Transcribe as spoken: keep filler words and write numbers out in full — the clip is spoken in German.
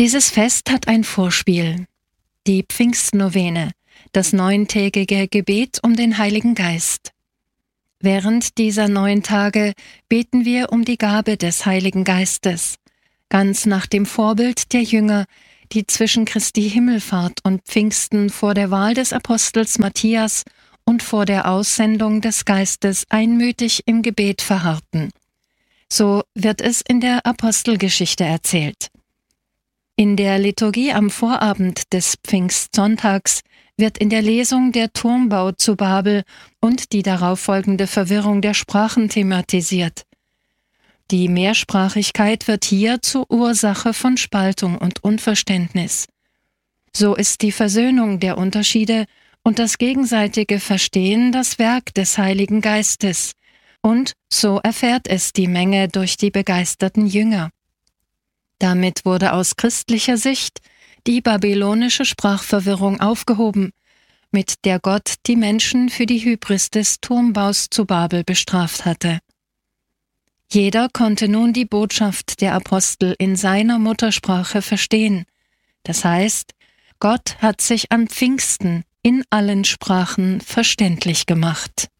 Dieses Fest hat ein Vorspiel, die Pfingstnovene, das neuntägige Gebet um den Heiligen Geist. Während dieser neun Tage beten wir um die Gabe des Heiligen Geistes, ganz nach dem Vorbild der Jünger, die zwischen Christi Himmelfahrt und Pfingsten vor der Wahl des Apostels Matthias und vor der Aussendung des Geistes einmütig im Gebet verharrten. So wird es in der Apostelgeschichte erzählt. In der Liturgie am Vorabend des Pfingstsonntags wird in der Lesung der Turmbau zu Babel und die darauf folgende Verwirrung der Sprachen thematisiert. Die Mehrsprachigkeit wird hier zur Ursache von Spaltung und Unverständnis. So ist die Versöhnung der Unterschiede und das gegenseitige Verstehen das Werk des Heiligen Geistes, und so erfährt es die Menge durch die begeisterten Jünger. Damit wurde aus christlicher Sicht die babylonische Sprachverwirrung aufgehoben, mit der Gott die Menschen für die Hybris des Turmbaus zu Babel bestraft hatte. Jeder konnte nun die Botschaft der Apostel in seiner Muttersprache verstehen. Das heißt, Gott hat sich an Pfingsten in allen Sprachen verständlich gemacht.